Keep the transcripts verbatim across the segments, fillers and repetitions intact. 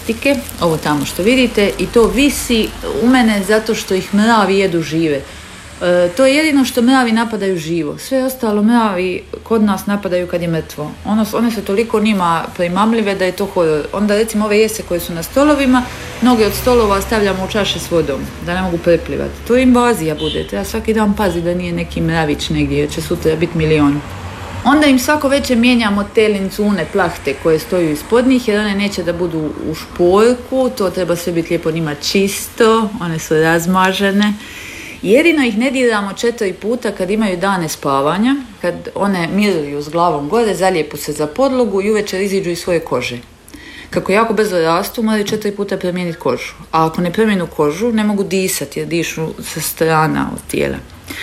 ovo tamo što vidite, i to visi u mene zato što ih mravi jedu žive. E, to je jedino što mravi napadaju živo. Sve ostalo mravi kod nas napadaju kad je mrtvo. Ono, one su toliko njima primamljive da je to horor. Onda recimo ove jese koje su na stolovima, mnoge od stolova stavljamo u čaše s vodom, da ne mogu preplivati. To je invazija bude. Treba svaki dan pazi da nije neki mravić negdje, jer će sutra biti milion. Onda im svako večer mijenjamo te lincune, plahte koje stoju ispod njih, jer one neće da budu u šporku, to treba sve biti lijepo njima čisto, one su razmažene. Jedino ih ne diramo četiri puta kad imaju dane spavanja, kad one miruju s glavom gore, zalijepu se za podlogu i uvečer iziđu iz svoje kože. Kako jako brzo rastu, moraju četiri puta promijeniti kožu. A ako ne promijenu kožu, ne mogu disati jer dišu sa strana od tijela.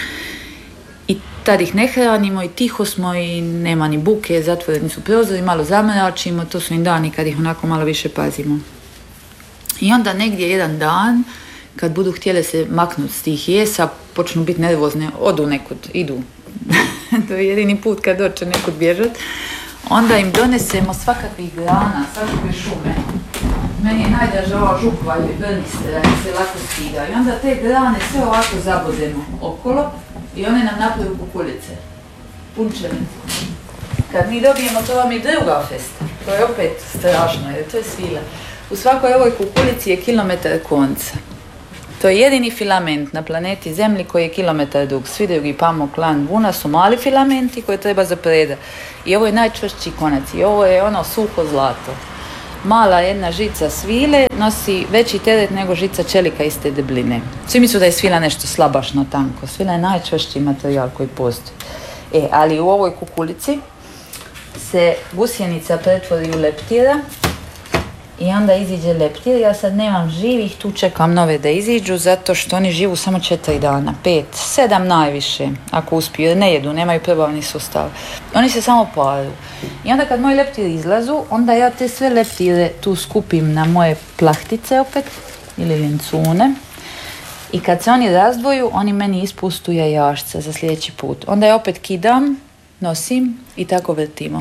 I tad ih ne hranimo i tiho smo i nema ni buke, zatvoreni su prozori, malo zamračimo, to su im dani kad ih onako malo više pazimo. I onda negdje jedan dan, kad budu htjele se maknuti s tih jesa, počnu biti nervozne, odu nekud, idu. To je jedini put kad doće nekud bježat. Onda im donesemo svakakvih grana, svakakve šume. Meni je najdraža ova žukva ili brnistera, jer se lako skida. I onda te grane sve ovako zabodemo okolo i one nam napravi kukuljice, punčeve. Kad mi dobijemo, to vam je druga festa. To je opet strašno, jer to je svila. U svakoj ovoj kukuljici je kilometar konca. To je jedini filament na planeti Zemlji koji je kilometar dug. Svi drugi pamuk, lan, vuna su mali filamenti koje treba zapredati. I ovo je najčvršći konac. I ovo je ono suho zlato. Mala jedna žica svile nosi veći teret nego žica čelika iste debline. Svi misle da je svila nešto slabašno tanko. Svila je najčvršći materijal koji postoji. E, ali u ovoj kukulici se gusjenica pretvori u leptira i onda iziđe leptir. Ja sad nemam živih, tu čekam nove da iziđu, zato što oni živu samo četiri dana, pet, sedam najviše, ako uspiju, ne jedu, nemaju probavni sustav. Oni se samo paru. I onda kad moji leptiri izlazu, onda ja te sve leptire tu skupim na moje plahtice opet, ili lincune. I kad se oni razdvoju, oni meni ispustu jajašca za sljedeći put. Onda ja opet kidam, nosim i tako vrtimo.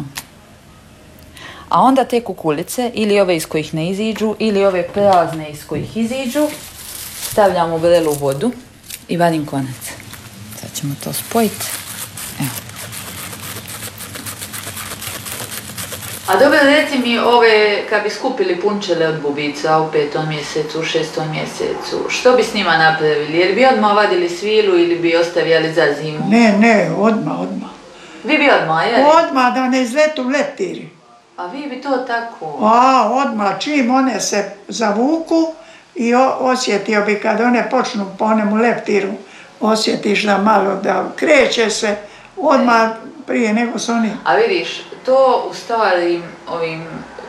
A onda te kukulice, ili ove iz kojih ne iziđu, ili ove prazne iz kojih iziđu, stavljam u vrelu vodu i vadim konac. Sad ćemo to spojiti. Evo. A dobro, reci mi ove, kad bi skupili punčele od bubica u petom mjesecu, u šestom mjesecu, što bi s njima napravili? Jer bi odmah vadili svilu ili bi ostavljali za zimu? Ne, ne, odmah, odmah. Vi bi odmah, jel? Odmah, da ne izletu leptiri. A vi bi to tako? A, odmah, čim one se zavuku i osjetio bi kad one počnu po onemu leptiru, osjetiš da malo da kreće se, odmah prije nego su oni. A vidiš, to u starim ovim,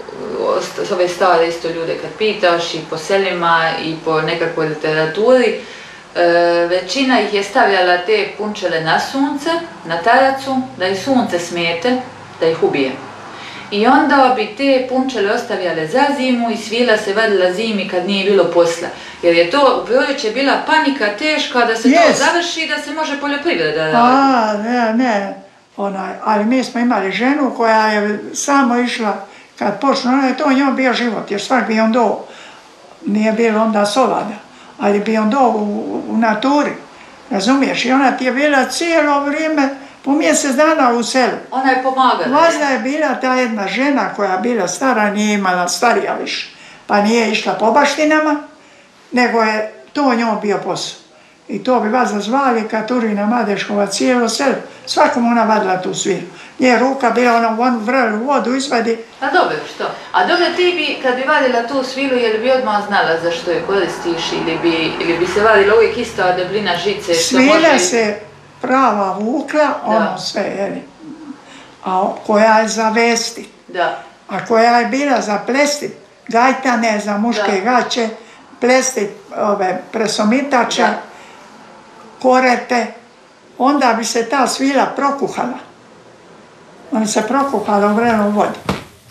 ove stare isto ljude kad pitaš i po selima i po nekakvoj literaturi, e, većina ih je stavljala te punčele na sunce, na taracu, da ih sunce smete, da ih ubije. I onda bi te punčele ostavljale za zimu i svila se vadila zimi kad nije bilo posla. Jer je to u proljeće bila panika teška da se yes. to završi i da se može poljoprivreda raditi. A, ne, ne. Onaj, ali mi smo imali ženu koja je samo išla, kad počnu, ona je to njoj bio život, jer svak bi on do, nije bilo onda solada, ali bi on do u, u naturi, razumiješ? I ona ti je bila cijelo vrijeme, po mjesec dana u selu. Ona je pomagala. Vazda je bila ta jedna žena koja je bila stara, nije imala starija više, pa nije išla po baštinama, nego je to njoj bio posao. I to bi vas zvali Katurina Madeškova cijelo selo. Svakom ona vadila tu svilu. Nje ruka bila ona u onu vrelu vodu izvadi. A dobro, što? A dobro, ti bi, kad bi vadila tu svilu, je li bi odmah znala zašto je koristiš ili bi, ili bi se vadila uvijek ista debljina žice? Svila može... se prava vukla, ono da. Sve, jeli. A koja je za vesti. Da. A koja je bila za plesti, gajtane, za muške da. Gaće, plesti ove presomitače, da. Korete, onda bi se ta svila prokuhala. Ona se prokuhala u vrelu vodi.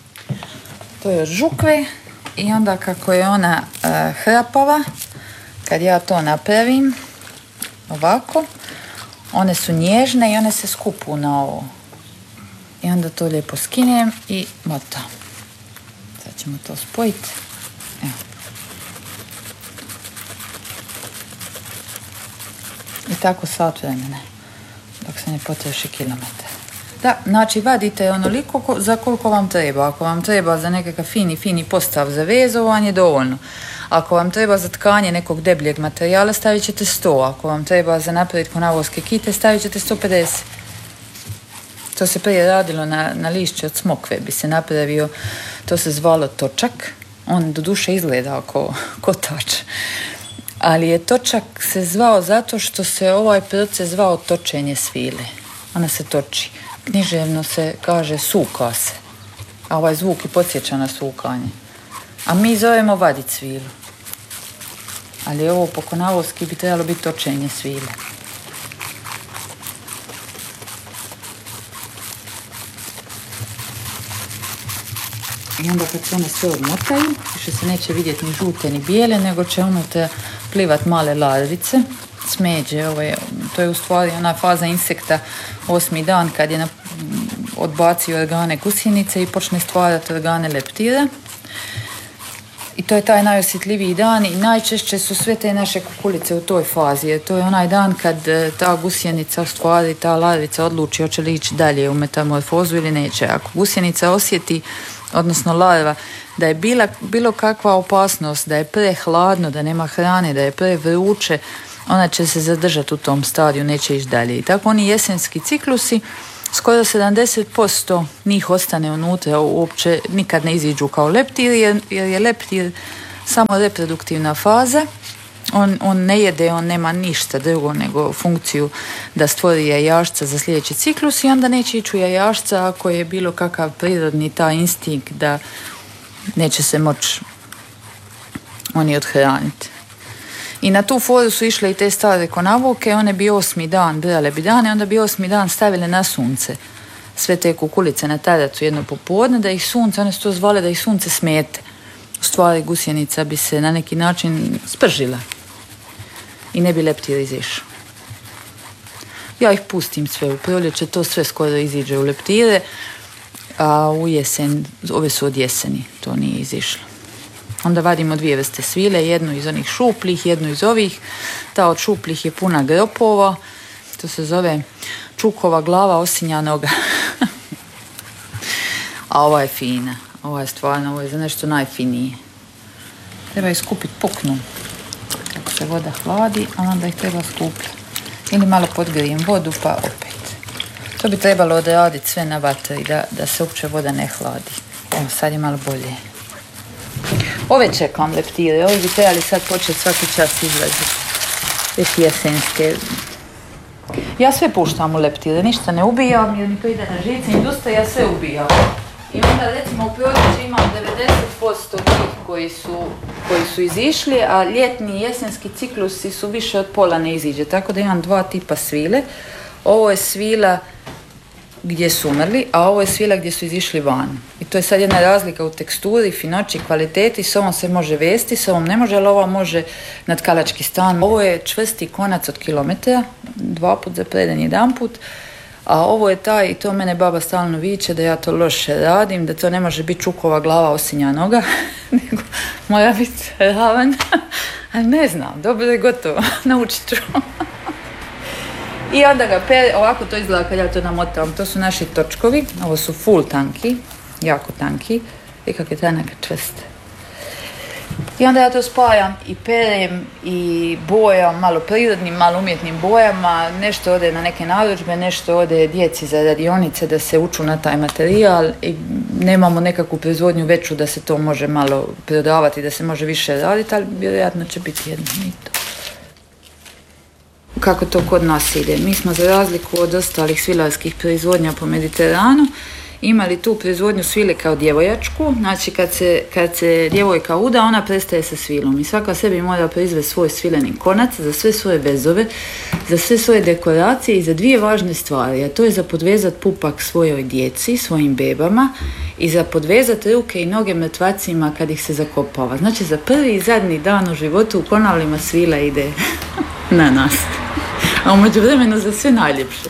To je od žukve i onda kako je ona uh, hrapava, kad ja to napravim, ovako, one su nježne i one se skupu na ovo. I onda to lijepo skinem i motam. Sad ćemo to spojiti. tako sat vremena, dok se ne potroši kilometar. Da, znači vadite onoliko ko, za koliko vam treba. Ako vam treba za nekakav fini, fini postav za vezovanje, dovoljno. Ako vam treba za tkanje nekog debljeg materijala, stavit ćete sto. Ako vam treba za napraviti konavoske kite, stavit ćete sto pedeset. To se prije radilo na, na lišće od smokve, bi se napravio, to se zvalo točak. On doduše izgleda kao kotač. Ali je točak se zvao zato što se ovaj proces zvao točenje svile. Ona se toči. Književno se kaže suka se. A ovaj zvuk i podsjeća na sukanje. A mi zovemo vadit svilu. Ali ovo po konavoski bi trebalo biti točenje svile. I onda kad se one sve odmotaju, više se neće vidjeti ni žute ni bijele, nego će unutra plivat male larvice, smeđe. Ovo je, to je u stvari ona faza insekta, osmi dan kad je na, odbacio organe gusjenice i počne stvarati organe leptira. I to je taj najosjetljiviji dan i najčešće su sve te naše kukulice u toj fazi. Jer to je onaj dan kad ta gusjenica, u stvari ta larvica odluči hoće li ići dalje u metamorfozu ili neće. Ako gusjenica osjeti, odnosno larva, da je bila, bilo kakva opasnost, da je prehladno, da nema hrane, da je prevruće, ona će se zadržati u tom stadiju, neće ići dalje. I tako oni jesenski ciklusi, skoro sedamdeset posto njih ostane unutra, uopće nikad ne iziđu kao leptir, jer, jer je leptir samo reproduktivna faza. On, on ne jede, on nema ništa drugo nego funkciju da stvori jajašca za sljedeći ciklus i onda neće ići u jajašca ako je bilo kakav prirodni taj instinkt da neće se moći oni odhraniti. I na tu foru su išle i te stare konavoke, one bi osmi dan brale bi dane, onda bi osmi dan stavile na sunce sve te kukulice na taracu jedno popodne, da ih sunce, one su to zvale da ih sunce smete. U stvari gusjenica bi se na neki način spržila i ne bi leptir izišao. Ja ih pustim sve u proljeće, to sve skoro iziđe u leptire, a u jesen, ove su od jeseni, to nije izišlo. Onda vadimo dvije vrste svile, jednu iz onih šupljih, jednu iz ovih. Ta od šupljih je puna gropova, to se zove čukova glava osinja noga. A ova je fina, ova je stvarno, ovo je za nešto najfinije. Treba ih skupiti puknu, kako se voda hladi, a onda ih treba skupiti. Ili malo podgrijem vodu, pa opet. To bi trebalo odraditi sve na vatri, da, da se uopće voda ne hladi. Evo, sad je malo bolje. Ove čekam leptire, ove bi trebali sad početi svaki čas izlaziti. Već jesenske. Ja sve puštam u leptire, ništa ne ubijam, jer mi to ide na živce, industrija sve ubijam. I onda recimo u proljeće imam devedeset posto tih koji su, koji su izišli, a ljetni i jesenski ciklusi su više od pola ne iziđe. Tako da imam dva tipa svile. Ovo je svila gdje su umrli, a ovo je svila gdje su izišli van. I to je sad jedna razlika u teksturi, finoći, kvaliteti. S ovom se može vesti, s ovom ne može, ali ova može na tkalački stan. Ovo je čvrsti konac od kilometra, dva put za preden jedan put. A ovo je taj, i to mene baba stalno viče da ja to loše radim, da to ne može biti čukova glava osinja noga, nego mora biti ravan. Ali ne znam, dobro je gotovo, naučit ću. I onda ga pere, ovako to izgleda kad ja to namotavam, to su naši točkovi, ovo su full tanki, jako tanki, i kak je tanak čvrst. I onda ja to spajam i perem i bojam, malo prirodnim, malo umjetnim bojama, nešto ode na neke narudžbe, nešto ode djeci za radionice da se uču na taj materijal i nemamo nekakvu proizvodnju veću da se to može malo prodavati, da se može više raditi, ali vjerojatno će biti jedno i to. Kako to kod nas ide? Mi smo za razliku od ostalih svilarskih proizvodnja po Mediteranu imali tu proizvodnju svile kao djevojačku, znači kad se, kad se djevojka uda, ona prestaje sa svilom i svaka sebi mora proizvesti svoj svileni konac za sve svoje vezove, za sve svoje dekoracije i za dvije važne stvari, a to je za podvezat pupak svojoj djeci, svojim bebama i za podvezat ruke i noge mrtvacima kad ih se zakopava. Znači za prvi i zadnji dan u životu u konavlima svila ide na nas, a u međuvremenu za sve najljepše.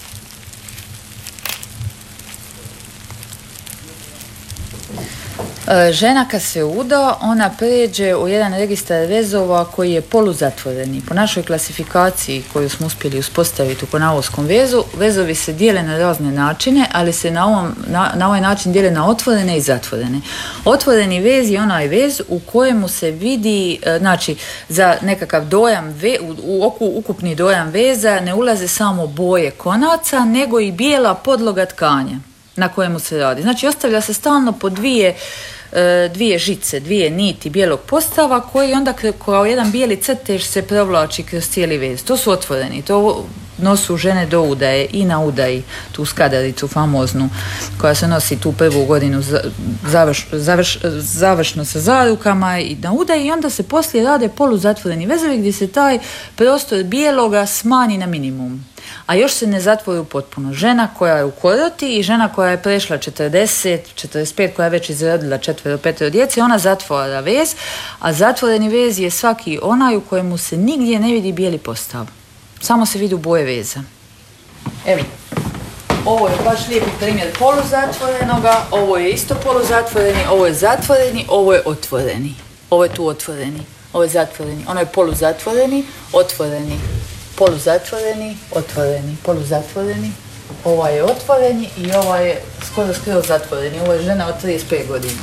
Uh, Žena kad se uda, ona pređe u jedan registar vezova koji je poluzatvoreni. Po našoj klasifikaciji koju smo uspjeli uspostaviti u konavoskom vezu, vezovi se dijele na razne načine, ali se na, ovom, na, na ovaj način dijele na otvorene i zatvorene. Otvoreni vez je onaj vez u kojemu se vidi, znači za nekakav dojam, ve, u, u oku, ukupni dojam veza ne ulaze samo boje konaca, nego i bijela podloga tkanja na kojemu se radi. Znači ostavlja se stalno po dvije, dvije žice, dvije niti bijelog postava koji onda kao jedan bijeli crtež se provlači kroz cijeli vez. To su otvoreni, to nosu žene do udaje i na udaji, tu skadaricu famoznu koja se nosi tu prvu godinu završ, završ, završno sa zarukama i na udaji i onda se poslije rade poluzatvoreni vezovi gdje se taj prostor bijeloga smanji na minimum. A još se ne zatvori potpuno. Žena koja je u koroti i žena koja je prešla četrdeset, četrdeset pet, koja je već izrodila četvero, petero djece, ona zatvara vez, a zatvoreni vez je svaki onaj u kojemu se nigdje ne vidi bijeli postav. Samo se vidi boje veza. Evo, ovo je baš lijepi primjer poluzatvorenoga, ovo je isto poluzatvoreni, ovo je zatvoreni, ovo je otvoreni. Ovo je tu otvoreni, ovo je zatvoreni, ono je poluzatvoreni, otvoreni. Poluzatvoreni, otvoreni, poluzatvoreni, ovaj je otvoreni i ovaj je skoro skroz zatvoreni, ovo je žena od trideset pet godina.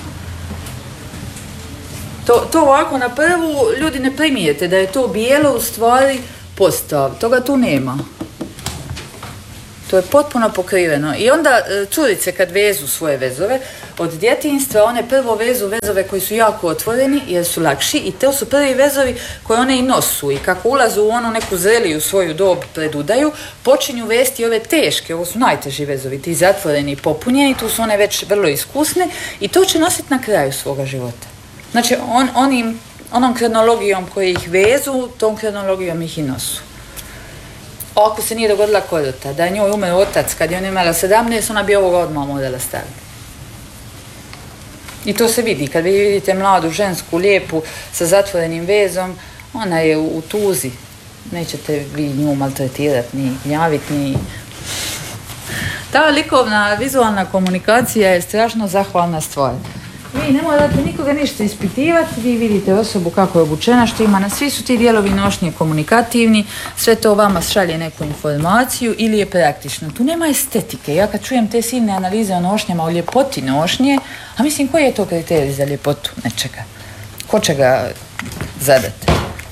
To, to ovako na prvu ljudi ne primijete da je to bijelo u stvari postav, toga tu nema. To je potpuno pokriveno. I onda curice kad vezu svoje vezove od djetinjstva, one prvo vezu vezove koji su jako otvoreni jer su lakši i to su prvi vezovi koje one i nosu i kako ulazu u onu neku zreliju svoju dob pred udaju, počinju vesti ove teške, ovo su najteži vezovi, ti zatvoreni i popunjeni, tu su one već vrlo iskusne i to će nositi na kraju svoga života. Znači on, onim, onom kronologijom koji ih vezu, tom kronologijom ih i nosu. Ako se nije dogodila korota, da je njoj umeo otac kad je ona imala sedamnaest, ona bi ovoga odmah morala staviti. I to se vidi, kad vi vidite mladu, žensku, lijepu, sa zatvorenim vezom, ona je u, u tuzi. Nećete vi nju maltretirati, ni gnjaviti, ni... Ta likovna, vizualna komunikacija je strašno zahvalna stvar. Vi ne morate nikoga ništa ispitivati, vi vidite osobu kako je obučena, što ima, na svi su ti dijelovi nošnje komunikativni, sve to vama šalje neku informaciju ili je praktično. Tu nema estetike. Ja kad čujem te silne analize o nošnjama, o ljepoti nošnje, a mislim koji je to kriterij za ljepotu nečega? Ko će ga zadati?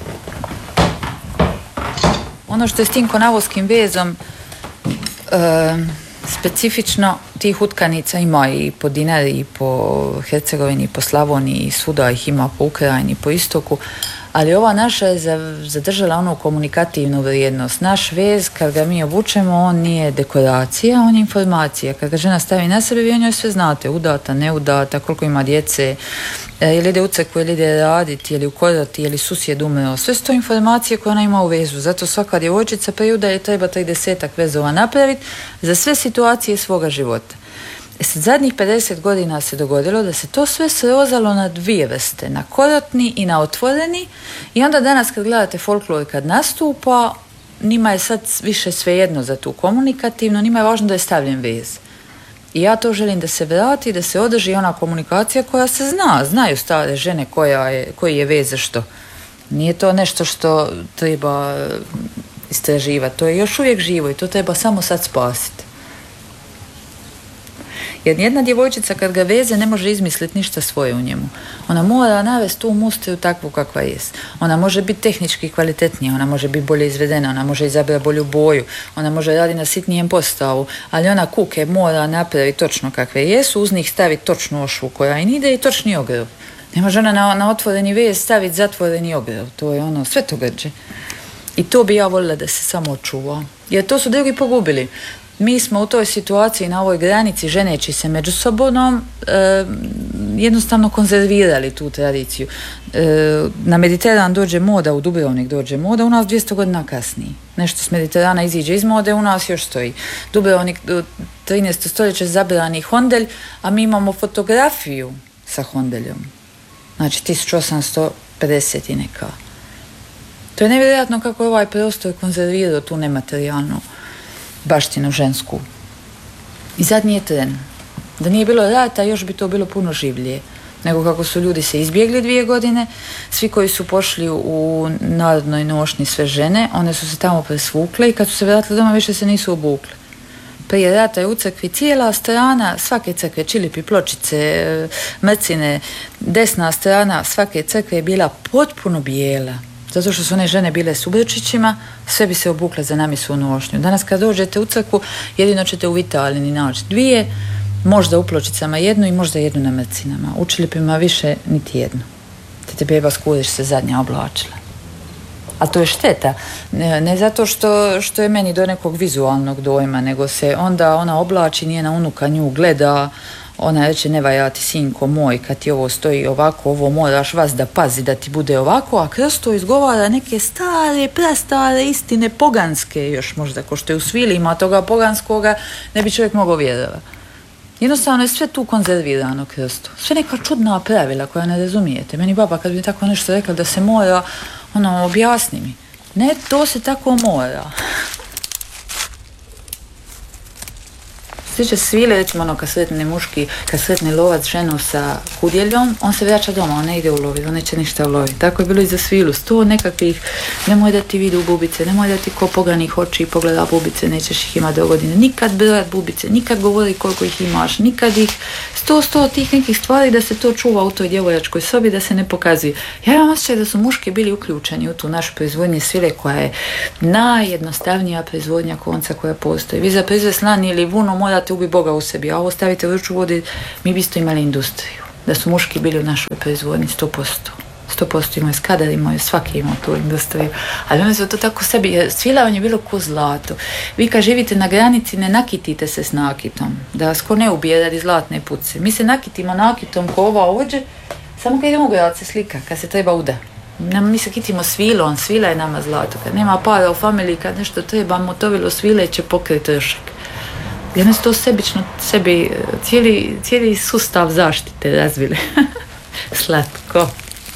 Ono što je s tim konavoskim vezom e, specifično, tih utkanica ima i po Dinari, i po Hercegovini, i po Slavoniji, i svuda ih ima po Ukrajini, po istoku, ali ova naša je zadržala onu komunikativnu vrijednost. Naš vez, kad ga mi obučemo, on nije dekoracija, on je informacija. Kad ga žena stavi na sebe, vi o njoj sve znate, udata, neudata, koliko ima djece, je li ide u crkvu, je li ide raditi, je li u koroti, je li susjed umreo. Sve su to informacije koje ona ima u vezu. Zato svaka djevojčica prije udaje treba tridesetak vezova napraviti za sve situacije svoga života. E sad, zadnjih pedeset godina se dogodilo da se to sve srozalo na dvije vrste, na korotni i na otvoreni, i onda danas kad gledate folklor kad nastupa, njima je sad više svejedno za tu komunikativno, njima je važno da je stavljen vez. I ja to želim da se vrati, da se održi ona komunikacija koja se zna, znaju stare žene koja je, koji je vez za što. Nije to nešto što treba istraživati, to je još uvijek živo i to treba samo sad spasiti. Jer jedna djevojčica kad ga veze ne može izmisliti ništa svoje u njemu. Ona mora navesti tu mustriju takvu kakva jest. Ona može biti tehnički kvalitetnija, ona može biti bolje izvedena, ona može izabrati bolju boju, ona može raditi na sitnijem postavu, ali ona kuke mora napraviti točno kakve jesu, uz njih staviti točnu ošvu koja im ide i točni ogrov. Ne može ona na, na otvoreni vez staviti zatvoreni ogrov, to je ono sve to grđe. I to bi ja voljela da se samo očuva. Jer to su drugi pogubili. Mi smo u toj situaciji na ovoj granici, ženeći se među sobom, e, jednostavno konzervirali tu tradiciju. E, na Mediteran dođe moda, u Dubrovnik dođe moda, u nas dvjesto godina kasnije. Nešto s Mediterana iziđe iz mode, u nas još stoji. Dubrovnik trinaesto stoljeće zabrani hondelj, a mi imamo fotografiju sa hondeljom. Znači tisuću osamsto pedeset i neka. To je nevjerojatno kako je ovaj prostor konzervirao tu nematerijalnu baštinu žensku. I zadnji je tren. Da nije bilo rata, još bi to bilo puno življe. nego kako su ljudi se izbjegli dvije godine. Svi koji su pošli u narodnoj nošnji, sve žene, one su se tamo presvukle i kad su se vratili doma više se nisu obukle. Prije rata je u crkvi cijela strana svake crkve, čilipi, pločice, mrcine, desna strana svake crkve je bila potpuno bijela. Zato što su one žene bile s ubrčićima, sve bi se obukle za namisu u nošnju. Danas kad dođete u crkvu, jedino ćete u Vitalini naći dvije, možda u pločicama jednu i možda jednu na mrcinama. U čilipima više niti jednu. Te beba Skuriš se zadnja oblačila. A to je šteta. Ne, ne zato što, što je meni do nekog vizualnog dojma, nego se onda ona oblači, njena unuka nju gleda, ona reče ne valja ti sinko moj kad ti ovo stoji ovako, ovo moraš vas da pazi da ti bude ovako, a Krsto izgovara neke stare, prastare istine, poganske još možda, ko što je u svilima toga poganskoga ne bi čovjek mogao vjerovati. Jednostavno je sve tu konzervirano, Krsto. Sve neka čudna pravila koja ne razumijete. Meni baba kad bi tako nešto rekla da se mora, ono, objasni mi. Ne, to se tako mora. Sliče svile, recimo ono kad sretne muški, kad sretne lovac ženu sa kudjeljom, on se vraća doma, on ne ide u lovi, on neće ništa u lovi. Tako je bilo i za svilu, sto nekakvih, nemoj da ti vidu bubice, nemoj da ti ko poganih oči pogleda bubice, nećeš ih imati do godine, nikad brojat bubice, nikad govori koliko ih imaš, nikad ih, sto, sto tih nekih stvari da se to čuva u toj djevojačkoj sobi, da se ne pokazuje. Ja imam osjećaj da su muški bili uključeni u tu našu proizvodnju svile koja je najjednostavnija proizvodnja konca koja postoji. Vi za proizvest lan ili vuno morate ubi Boga u sebi, a ovo stavite u ruču vodi, mi bi isto imali industriju. Da su muški bili u našoj proizvodnji sto posto. sto posto imaju skadar, imaju svaki imao tu industriju. Ali oni su to tako sebi, jer svilavanje je bilo ko zlato. Vi kad živite na granici ne nakitite se s nakitom, da vas ko ne ubije radi zlatne puce. Mi se nakitimo nakitom ko ova ođe, samo kad idemo u grad se slika, kad se treba uda. Mi se kitimo svilom, svila je nama zlato. Kad nema para u familiji, kad nešto treba, motovilo svile će pokriti ršak. Jedno su to sebično, sebi, cijeli, cijeli sustav zaštite razvili. Slatko.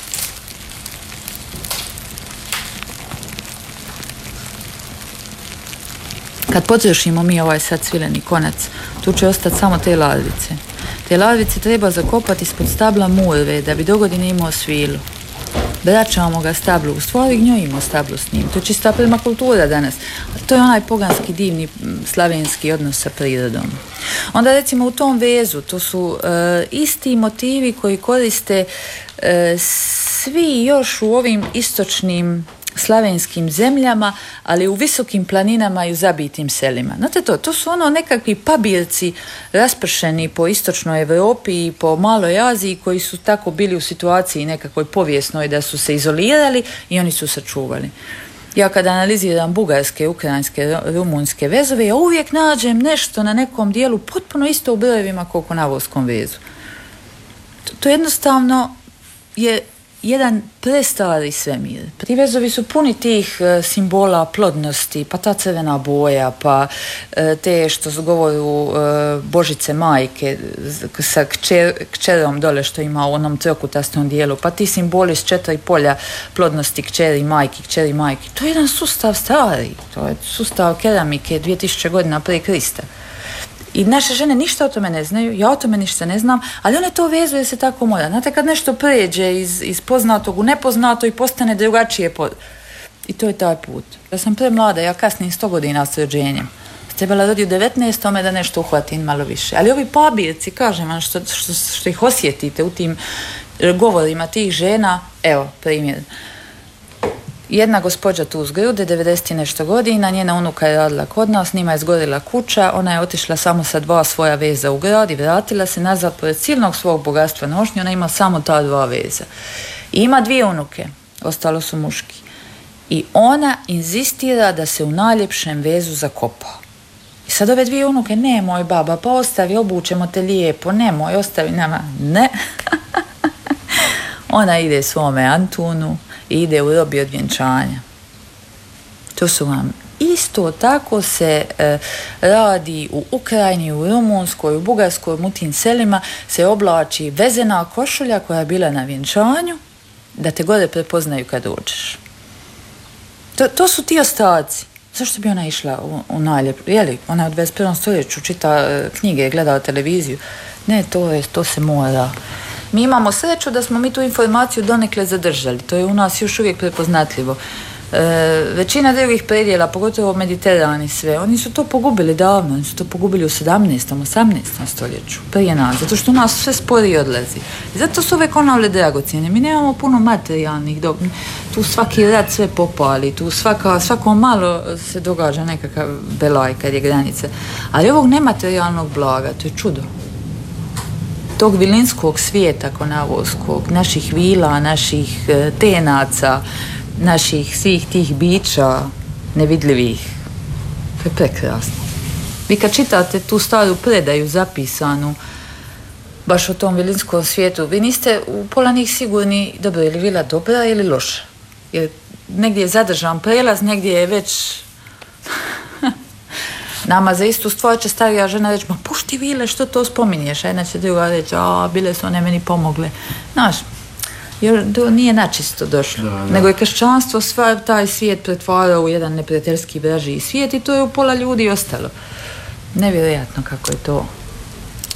Kad potrošimo mi ovaj sad svileni konac, tu će ostati samo te ladvice. Te ladvice treba zakopati ispod stabla murve da bi dogodine imao svilu. Vraćamo ga stablu, u stvari gnjojimo stablu s njim. To je čista permakultura danas. To je onaj poganski divni slavenski odnos sa prirodom. Onda recimo u tom vezu, to su e, isti motivi koji koriste e, svi još u ovim istočnim slavenskim zemljama, ali u visokim planinama i u zabitim selima. Znate to, to su ono nekakvi pabirci raspršeni po istočnoj Europi i po maloj Aziji koji su tako bili u situaciji nekakvoj povijesnoj da su se izolirali i oni su sačuvali. Ja kad analiziram bugarske, ukrajinske, rumunjske vezove, ja uvijek nađem nešto na nekom dijelu potpuno isto u brojevima koliko na Volskom vezu. To, to jednostavno je jedan prestari svemir. Ti vezovi su puni tih e, simbola plodnosti, pa ta crvena boja, pa e, te što govoru e, Božice majke sa kćer, kćerom dole što ima u onom trokutastom dijelu, pa ti simboli s četiri polja plodnosti kćeri majki, kćeri majki. To je jedan sustav stari, to je sustav keramike dvije tisuće godina prije Krista. I naše žene ništa o tome ne znaju, ja o tome ništa ne znam, ali one to vezuje se tako mora. Znate, kad nešto pređe iz, iz poznatog u nepoznato i postane drugačije, po... i to je taj put. Ja sam premlada, ja kasnim sto godina s rođenjem. Trebala rodi u devetnaestome da nešto uhvatim malo više. Ali ovi pabirci, kažem vam, što, što, što ih osjetite u tim govorima tih žena, evo, primjer. Jedna gospođa tu uz grude, devedeset i nešto godina, njena unuka je radila kod nas, njima je zgorila kuća, ona je otišla samo sa dva svoja veza u grad i vratila se nazad pored silnog svog bogatstva nošnje, ona ima samo ta dva veza. I ima dvije unuke, ostalo su muški. I ona inzistira da se u najljepšem vezu zakopa. I sad ove dvije unuke, nemoj baba, pa ostavi, obučemo te lijepo, nemoj, ostavi nama. Ne. Ona ide svome Antunu i ide u robi od vjenčanja. To su vam isto tako se e, radi u Ukrajini, u Rumunskoj, u Bugarskoj, u tim selima se oblači vezena košulja koja je bila na vjenčanju da te gore prepoznaju kad dođeš. To, to su ti ostaci. Zašto bi ona išla u, u najljep... Jeli, ona je u dvadeset prvom stoljeću čita e, knjige, gledala televiziju. Ne, to, je, to se mora. Mi imamo sreću da smo mi tu informaciju donekle zadržali. To je u nas još uvijek prepoznatljivo. E, većina drugih predjela, pogotovo Mediteran i sve, oni su to pogubili davno, oni su to pogubili u sedamnaestom, osamnaestom stoljeću, prije nas, zato što u nas sve sporije odlazi. I zato su uvijek onavle dragocjene. Mi nemamo puno materijalnih, dok tu svaki rat sve popali, tu svaka, svako malo se događa nekakav belaj kad je granice. Ali ovog nematerijalnog blaga, to je čudo. Tog vilinskog svijeta konavoskog, naših vila, naših e, tenaca, naših svih tih bića nevidljivih. To je prekrasno. Vi kad čitate tu staru predaju zapisanu baš o tom vilinskom svijetu, vi niste u pola njih sigurni dobro, je li vila dobra ili loša. Jer negdje je zadržan prelaz, negdje je već nama za istu stvar će starija žena reći, ma pušti vile, što to spominješ? A jedna će druga reći, a bile su one meni pomogle. Znaš, jer to nije načisto došlo. Da, da. Nego je kršćanstvo sva taj svijet pretvarao u jedan neprijateljski vražiji svijet i to je u pola ljudi ostalo. Nevjerojatno kako je to